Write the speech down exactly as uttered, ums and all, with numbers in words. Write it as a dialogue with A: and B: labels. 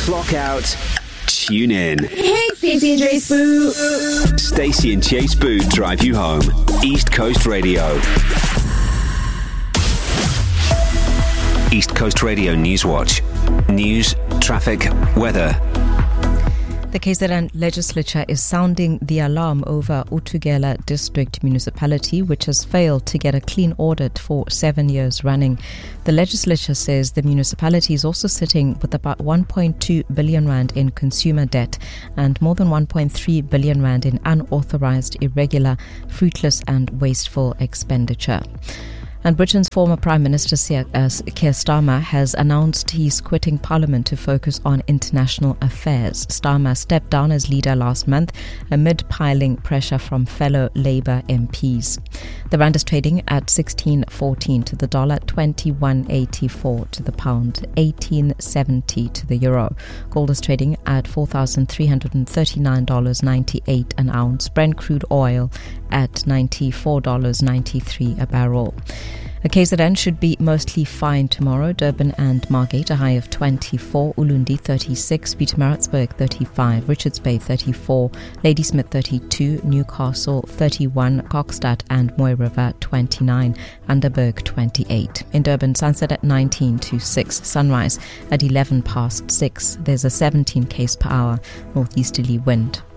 A: Clock out. Tune in.
B: Hey, Stacey and Chase Boo.
A: Stacey and Chase Boo drive you home. East Coast Radio. East Coast Radio News Watch. News, traffic, weather.
C: The K Z N legislature is sounding the alarm over Utugela District Municipality, which has failed to get a clean audit for seven years running. The legislature says the municipality is also sitting with about one point two billion rand in consumer debt and more than one point three billion rand in unauthorized, irregular, fruitless and wasteful expenditure. And Britain's former Prime Minister Keir Starmer has announced he's quitting Parliament to focus on international affairs. Starmer stepped down as leader last month amid piling pressure from fellow Labour M Ps. The rand is trading at sixteen fourteen to the dollar, twenty-one eighty-four to the pound, eighteen seventy to the euro. Gold is trading at four thousand three hundred thirty-nine dollars and ninety-eight cents an ounce. Brent crude oil at ninety-four dollars and ninety-three cents a barrel. The K Z N should be mostly fine tomorrow. Durban and Margate a high of twenty-four, Ulundi thirty-six, Pietermaritzburg thirty-five, Richards Bay thirty-four, Ladysmith thirty-two, Newcastle thirty-one, Kokstad and Moy River twenty-nine, Underberg twenty-eight. In Durban, sunset at nineteen to six, sunrise at eleven past six. There's a seventeen k's per hour northeasterly wind.